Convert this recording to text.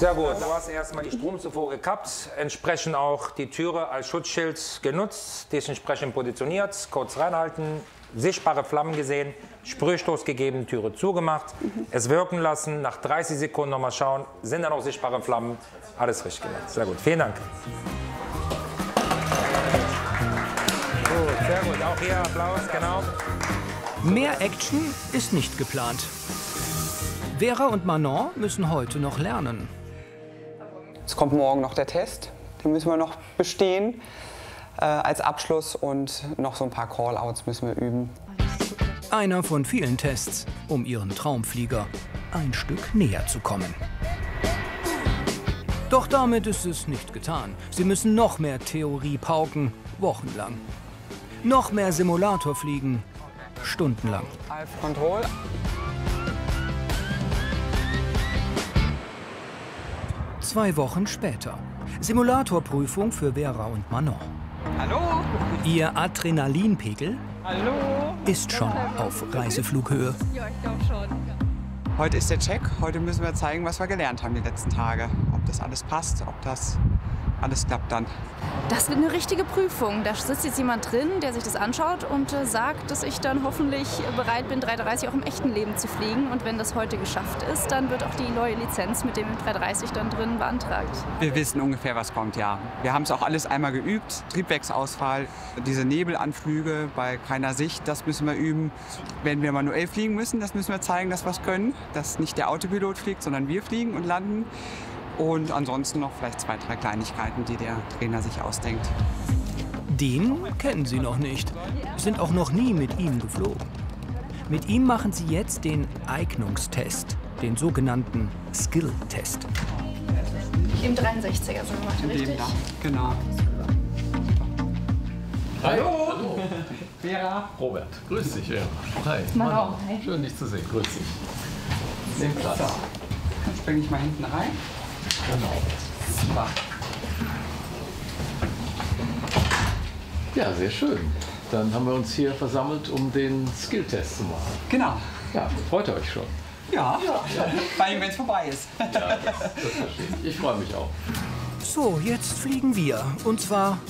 Sehr gut. Du hast erstmal die Stromzufuhr gekappt, entsprechend auch die Türe als Schutzschild genutzt, dich entsprechend positioniert, kurz reinhalten, sichtbare Flammen gesehen, Sprühstoß gegeben, Türe zugemacht, es wirken lassen, nach 30 Sekunden nochmal schauen, sind da noch sichtbare Flammen, alles richtig gemacht. Sehr gut, vielen Dank. Gut, sehr gut, auch hier Applaus, genau. Mehr Action ist nicht geplant. Vera und Manon müssen heute noch lernen. Es kommt morgen noch der Test, den müssen wir noch bestehen als Abschluss und noch so ein paar Call-outs müssen wir üben. Einer von vielen Tests, um ihren Traumflieger ein Stück näher zu kommen. Doch damit ist es nicht getan. Sie müssen noch mehr Theorie pauken, wochenlang. Noch mehr Simulator fliegen, stundenlang. Half Control. Zwei Wochen später. Simulatorprüfung für Vera und Manon. Hallo? Ihr Adrenalinpegel Hallo? ist schon auf Reiseflughöhe. Ja, ich glaube schon. Heute ist der Check. Heute müssen wir zeigen, was wir gelernt haben die letzten Tage. Ob das alles passt, ob das alles klappt dann. Das wird eine richtige Prüfung. Da sitzt jetzt jemand drin, der sich das anschaut und sagt, dass ich dann hoffentlich bereit bin, 330 auch im echten Leben zu fliegen. Und wenn das heute geschafft ist, dann wird auch die neue Lizenz mit dem 330 dann drin beantragt. Wir wissen ungefähr, was kommt, ja. Wir haben es auch alles einmal geübt. Triebwerksausfall, diese Nebelanflüge bei keiner Sicht, das müssen wir üben. Wenn wir manuell fliegen müssen, das müssen wir zeigen, dass wir es können. Dass nicht der Autopilot fliegt, sondern wir fliegen und landen. Und ansonsten noch vielleicht 2, 3 Kleinigkeiten, die der Trainer sich ausdenkt. Den kennen Sie noch nicht, sind auch noch nie mit ihm geflogen. Mit ihm machen Sie jetzt den Eignungstest, den sogenannten Skill-Test. Im 63er sind wir gemacht, richtig? Da, genau. Hallo. Vera. Robert, grüß dich, Vera. Hi. Manon. Hi. Schön, dich zu sehen. Grüß dich. Nimm Platz. So. Dann springe ich mal hinten rein. Genau. Ja, sehr schön. Dann haben wir uns hier versammelt, um den Skill-Test zu machen. Genau. Ja, freut ihr euch schon? Ja, vor allem wenn es vorbei ist. Ja, das verstehe ich. Ich freue mich auch. So, jetzt fliegen wir. Und zwar